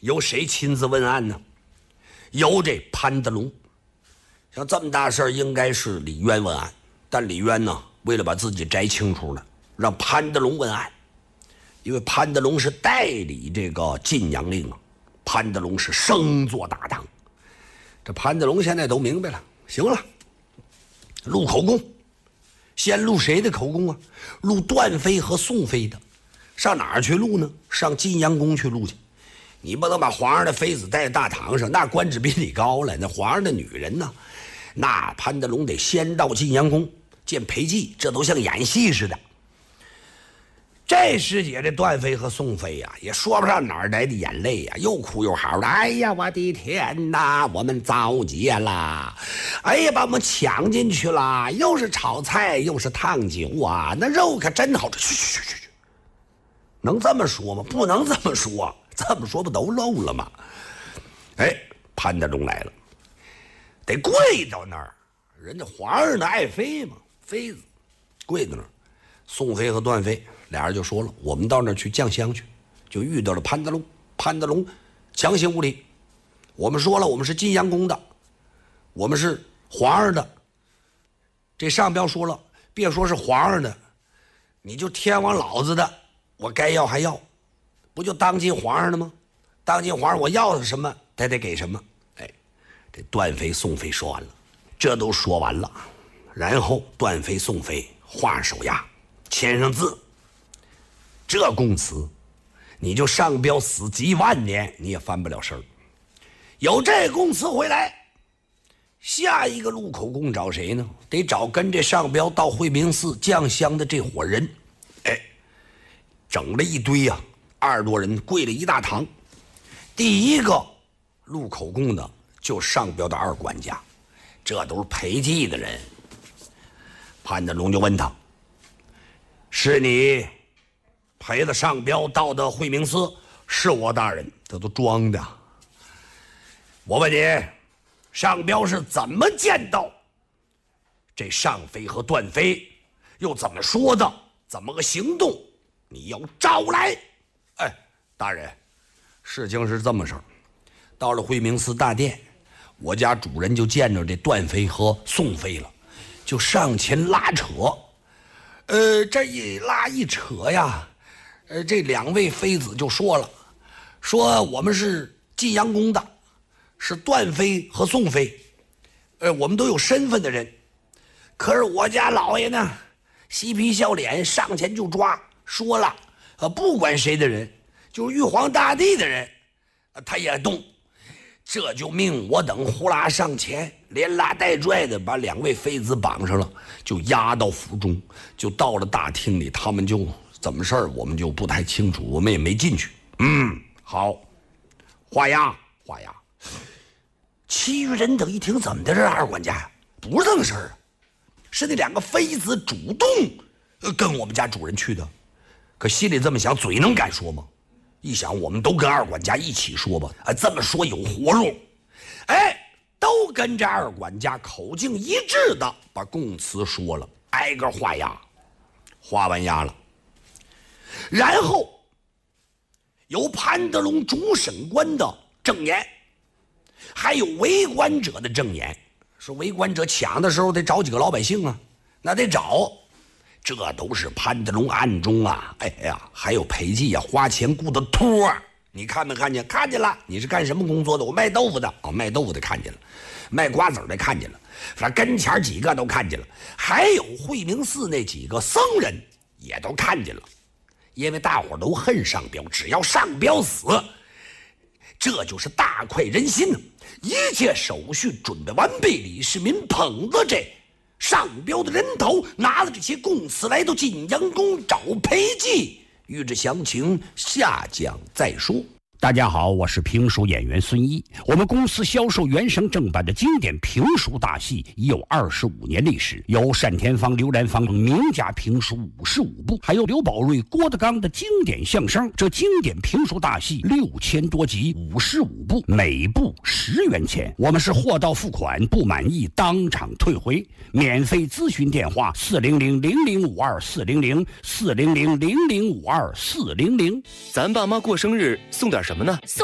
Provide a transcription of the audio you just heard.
由谁亲自问案呢？由这潘德龙。像这么大事儿，应该是李渊问案，但李渊呢，为了把自己摘清楚呢，让潘德龙问案，因为潘德龙是代理这个晋阳令啊，潘德龙是生做大当。这潘德龙现在都明白了，行了，录口供，先录谁的口供啊？录段飞和宋飞的。上哪儿去录呢？上晋阳宫去录去。你不能把皇上的妃子带在大堂上，那官职比你高了，那皇上的女人呢？那潘德龙得先到晋阳宫见裴寂，这都像演戏似的。这时节，这段飞和宋飞呀，也说不上哪儿来的眼泪呀，又哭又嚎的。哎呀，我的天哪，我们遭劫了！哎呀，把我们抢进去了，又是炒菜又是烫酒啊，那肉可真好吃。去，能这么说吗？不能这么说，这么说不都漏了吗？哎，潘德龙来了，得跪到那儿，人家皇上的爱妃嘛，妃子跪到那儿。宋飞和段飞俩人就说了，我们到那儿去降香去，就遇到了潘德龙。潘德龙强行无礼，我们说了，我们是晋阳宫的，我们是皇上的。这上标说了，别说是皇上的，你就天王老子的，我该要还要，不就当今皇上的吗？当今皇上我要什么，他得给什么。哎，这段飞宋飞说完了，这都说完了，然后段飞宋飞画手押，签上字。这供词，你就上标死几万年，你也翻不了身儿。有这供词回来，下一个录口供找谁呢？得找跟这上标到惠明寺降香的这伙人。哎，整了一堆啊，20多人跪了一大堂。第一个录口供的就上标的二管家，这都是裴寂的人。潘德龙就问他，是你陪着上标到的惠明寺？是我大人。这都装的。我问你，上标是怎么见到这上飞和段飞，又怎么说的，怎么个行动？你要招来。哎，大人，事情是这么事儿，到了惠明寺大殿，我家主人就见着这段飞和宋飞了，就上前拉扯。这一拉一扯呀，这两位妃子就说了，说我们是晋阳宫的，是段飞和宋飞，我们都有身份的人。可是我家老爷呢，嬉皮笑脸上前就抓，说了，不管谁的人，就是玉皇大帝的人，他也动。这就命我等呼啦上前，连拉带拽的把两位妃子绑上了，就押到府中，就到了大厅里。他们就怎么事儿，我们就不太清楚，我们也没进去。好，画押。其余人等一听，怎么的，这二管家呀，不是这个事儿啊，是那两个妃子主动跟我们家主人去的。可心里这么想，嘴能敢说吗？一想，我们都跟二管家一起说吧，这么说有活路。哎，都跟这二管家口径一致的把供词说了，挨个画押。画完押了，然后由潘德龙主审官的证言，还有围观者的证言。说围观者抢的时候得找几个老百姓啊，那得找。这都是潘德龙暗中啊，哎呀，还有裴寂啊，花钱雇的托儿。你看没看见？看见了。你是干什么工作的？我卖豆腐的。卖豆腐的看见了，卖瓜子的看见了，反正跟前几个都看见了，还有惠明寺那几个僧人也都看见了。因为大伙都恨上标，只要上标死，这就是大快人心呢。一切手续准备完毕，李世民捧着这上标的人头，拿了这些供词来到晋阳宫找裴寂。欲知详情，下讲再说。 大家好，我是评书演员孙一。我们公司销售原声正版的经典评书大戏已有25年历史，有单田芳、刘兰芳名家评书55部，还有刘宝瑞、郭德纲的经典相声。这经典评书大戏6000多集，55部，每部10元钱。我们是货到付款，不满意当场退回。免费咨询电话：400-0052-400，400-0052-400。 咱爸妈过生日送点什么呢？